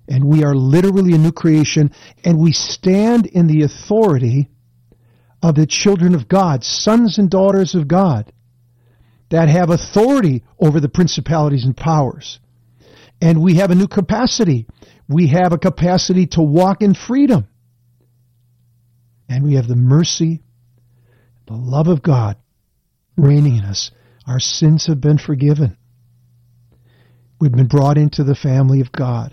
And we are literally a new creation, and we stand in the authority of the children of God, sons and daughters of God, that have authority over the principalities and powers. And we have a new capacity. We have a capacity to walk in freedom. And we have the mercy, the love of God reigning in us. Our sins have been forgiven. We've been brought into the family of God.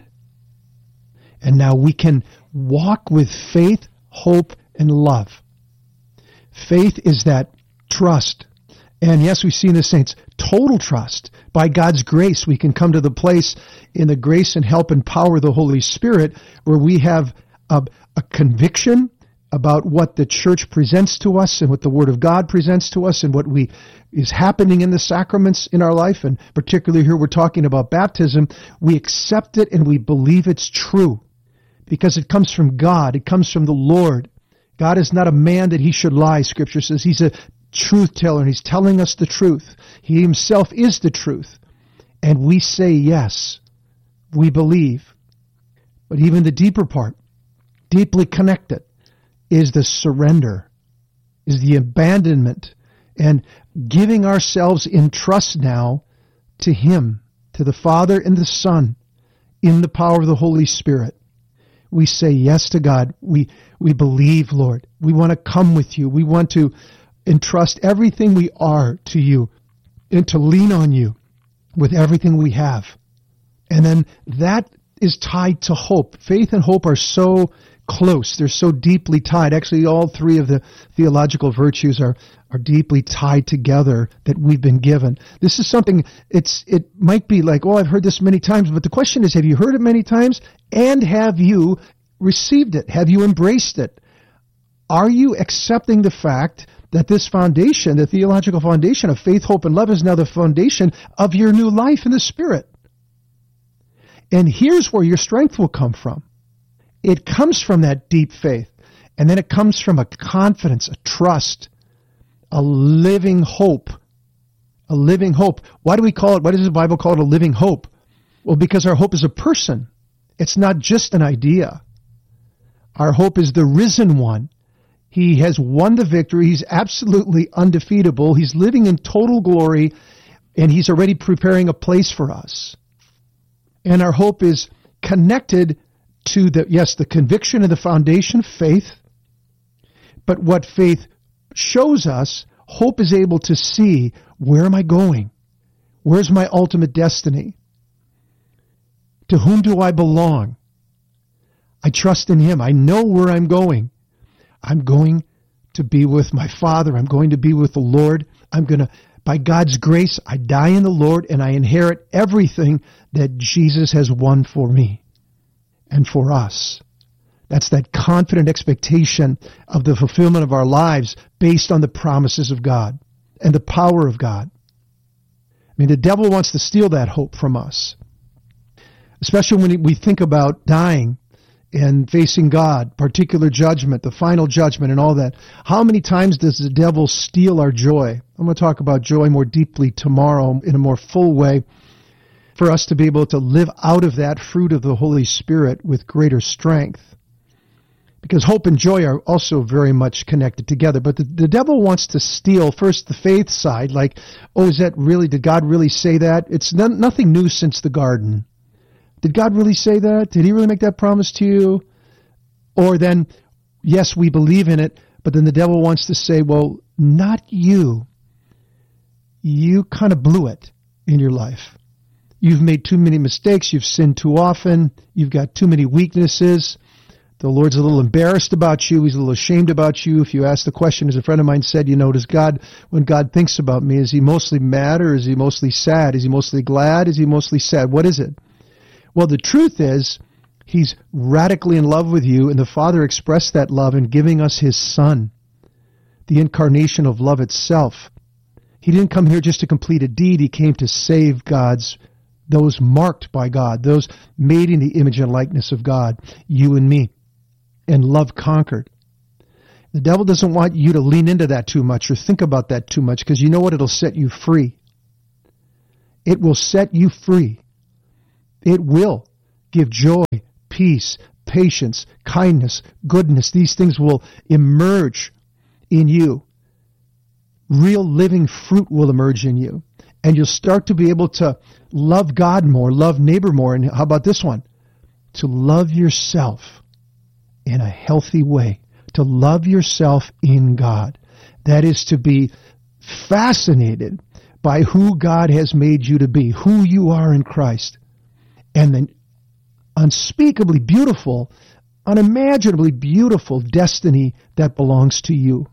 And now we can walk with faith, hope, and love. Faith is that trust. And yes, we see in the saints, total trust. By God's grace, we can come to the place in the grace and help and power of the Holy Spirit where we have a conviction about what the church presents to us and what the Word of God presents to us and what is happening in the sacraments in our life. And particularly here we're talking about baptism. We accept it and we believe it's true because it comes from God. It comes from the Lord. God is not a man that he should lie, Scripture says. He's a truth teller, and he's telling us the truth. He himself is the truth. And we say yes. We believe. But even the deeper part, deeply connected, is the surrender, is the abandonment, and giving ourselves in trust now to him, to the Father and the Son, in the power of the Holy Spirit. We say yes to God. We believe, Lord. We want to come with you. We want to entrust everything we are to you and to lean on you with everything we have. And then that is tied to hope. Faith and hope are so close. They're so deeply tied. Actually, all three of the theological virtues are deeply tied together that we've been given. This is something, it might be like, oh, I've heard this many times, but the question is, have you heard it many times? And have you received it? Have you embraced it? Are you accepting the fact that this foundation, the theological foundation of faith, hope, and love is now the foundation of your new life in the Spirit? And here's where your strength will come from. It comes from that deep faith. And then it comes from a confidence, a trust, a living hope. A living hope. Why do we call it, why does the Bible call it a living hope? Well, because our hope is a person. It's not just an idea. Our hope is the risen one. He has won the victory. He's absolutely undefeatable. He's living in total glory, and he's already preparing a place for us. And our hope is connected to the conviction of the foundation of faith. But what faith shows us, hope is able to see, where am I going? Where's my ultimate destiny? To whom do I belong? I trust in him. I know where I'm going. I'm going to be with my Father. I'm going to be with the Lord. By God's grace, I die in the Lord and I inherit everything that Jesus has won for me and for us. That's that confident expectation of the fulfillment of our lives based on the promises of God and the power of God. I mean, the devil wants to steal that hope from us, especially when we think about dying and facing God, particular judgment, the final judgment and all that. How many times does the devil steal our joy? I'm going to talk about joy more deeply tomorrow in a more full way for us to be able to live out of that fruit of the Holy Spirit with greater strength. Because hope and joy are also very much connected together. But the devil wants to steal first the faith side, like, oh, did God really say that? It's nothing new since the garden. Did God really say that? Did he really make that promise to you? Or then, yes, we believe in it, but then the devil wants to say, well, not you. You kind of blew it in your life. You've made too many mistakes. You've sinned too often. You've got too many weaknesses. The Lord's a little embarrassed about you. He's a little ashamed about you. If you ask the question, as a friend of mine said, when God thinks about me, is he mostly mad or is he mostly sad? Is he mostly glad? Is he mostly sad? What is it? Well, the truth is, he's radically in love with you, and the Father expressed that love in giving us his Son, the incarnation of love itself. He didn't come here just to complete a deed. He came to save those marked by God, those made in the image and likeness of God, you and me. And love conquered. The devil doesn't want you to lean into that too much or think about that too much, because you know what? It'll set you free. It will set you free. It will give joy, peace, patience, kindness, goodness. These things will emerge in you. Real living fruit will emerge in you. And you'll start to be able to love God more, love neighbor more. And how about this one? To love yourself in a healthy way. To love yourself in God. That is to be fascinated by who God has made you to be, who you are in Christ. And then unspeakably beautiful, unimaginably beautiful destiny that belongs to you.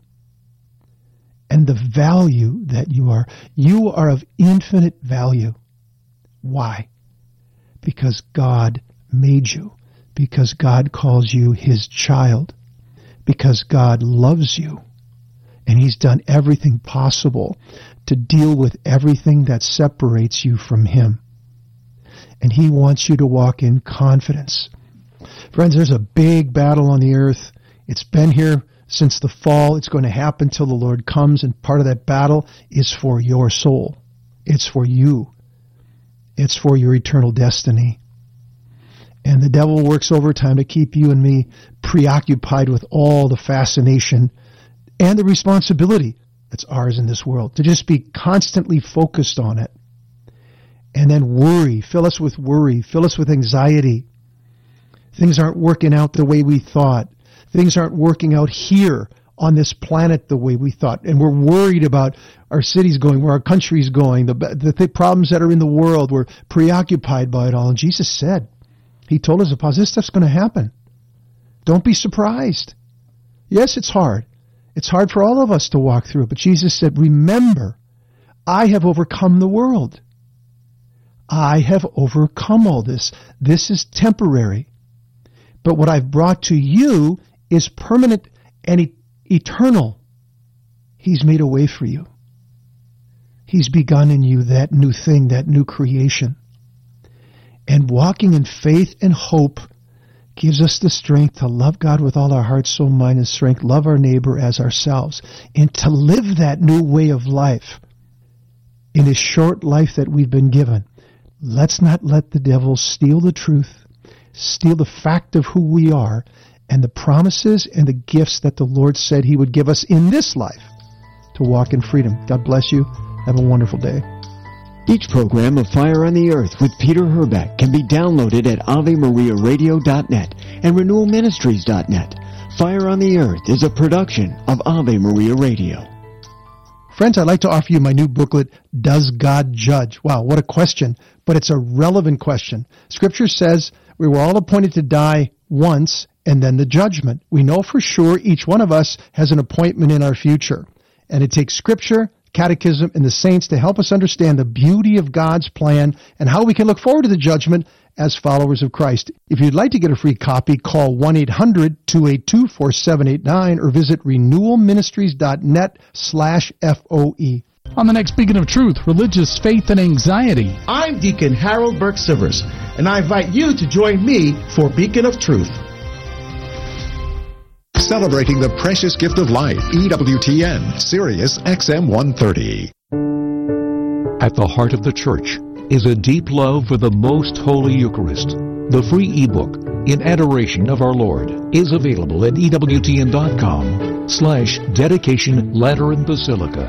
And the value that you are. You are of infinite value. Why? Because God made you. Because God calls you His child. Because God loves you. And He's done everything possible to deal with everything that separates you from Him. And He wants you to walk in confidence. Friends, there's a big battle on the earth. It's been here since the fall. It's going to happen till the Lord comes, and part of that battle is for your soul. It's for you. It's for your eternal destiny. And the devil works overtime to keep you and me preoccupied with all the fascination and the responsibility that's ours in this world, to just be constantly focused on it. And then worry, fill us with worry, fill us with anxiety. Things aren't working out the way we thought. Things aren't working out here on this planet the way we thought. And we're worried about our cities going, where our country's going, the problems that are in the world. We're preoccupied by it all. And Jesus said, He told His apostles, this stuff's going to happen. Don't be surprised. Yes, it's hard. It's hard for all of us to walk through it. But Jesus said, remember, I have overcome the world. I have overcome all this. This is temporary. But what I've brought to you is permanent and eternal. He's made a way for you. He's begun in you that new thing, that new creation. And walking in faith and hope gives us the strength to love God with all our heart, soul, mind, and strength, love our neighbor as ourselves, and to live that new way of life in this short life that we've been given. Let's not let the devil steal the truth, steal the fact of who we are, and the promises and the gifts that the Lord said He would give us in this life to walk in freedom. God bless you. Have a wonderful day. Each program of Fire on the Earth with Peter Herbeck can be downloaded at AveMariaRadio.net and RenewalMinistries.net. Fire on the Earth is a production of Ave Maria Radio. Friends, I'd like to offer you my new booklet, Does God Judge? Wow, what a question, but it's a relevant question. Scripture says we were all appointed to die once and then the judgment. We know for sure each one of us has an appointment in our future. And it takes Scripture, Catechism, and the saints to help us understand the beauty of God's plan and how we can look forward to the judgment as followers of Christ. If you'd like to get a free copy, call 1-800-282-4789 or visit renewalministries.net/FOE. On the next Beacon of Truth, Religious Faith and Anxiety. I'm Deacon Harold Burke-Sivers, and I invite you to join me for Beacon of Truth. Celebrating the precious gift of life, EWTN, Sirius XM 130. At the heart of the Church is a deep love for the Most Holy Eucharist. The free ebook, In Adoration of Our Lord, is available at EWTN.com/dedication Lateran Basilica.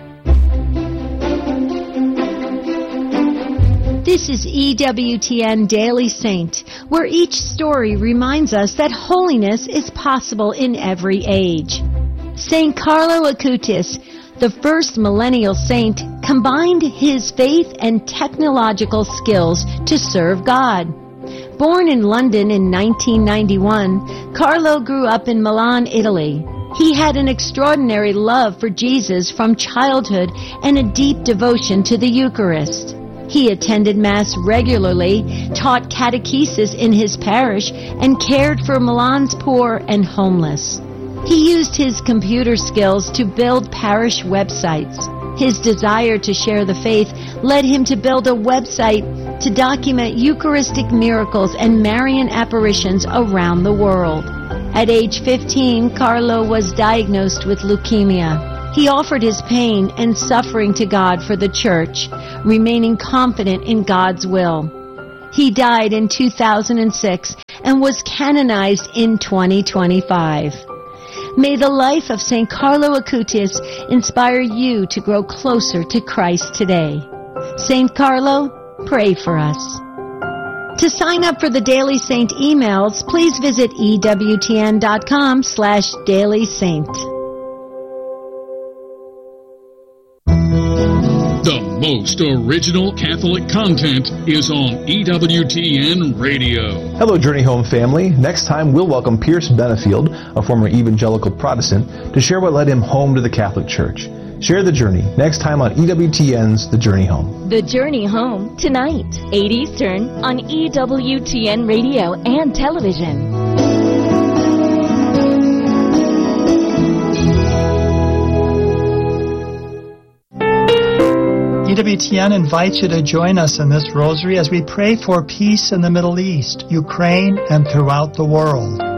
This is EWTN Daily Saint, where each story reminds us that holiness is possible in every age. Saint Carlo Acutis, the first millennial saint, combined his faith and technological skills to serve God. Born in London in 1991, Carlo grew up in Milan, Italy. He had an extraordinary love for Jesus from childhood and a deep devotion to the Eucharist. He attended Mass regularly, taught catechesis in his parish, and cared for Milan's poor and homeless. He used his computer skills to build parish websites. His desire to share the faith led him to build a website to document Eucharistic miracles and Marian apparitions around the world. At age 15, Carlo was diagnosed with leukemia. He offered his pain and suffering to God for the Church, remaining confident in God's will. He died in 2006 and was canonized in 2025. May the life of St. Carlo Acutis inspire you to grow closer to Christ today. St. Carlo, pray for us. To sign up for the Daily Saint emails, please visit EWTN.com/dailysaint. The most original Catholic content is on EWTN Radio. Hello, Journey Home family. Next time, we'll welcome Pierce Benefield, a former evangelical Protestant, to share what led him home to the Catholic Church. Share the journey next time on EWTN's The Journey Home. The Journey Home, tonight, 8 Eastern, on EWTN Radio and Television. EWTN invites you to join us in this rosary as we pray for peace in the Middle East, Ukraine, and throughout the world.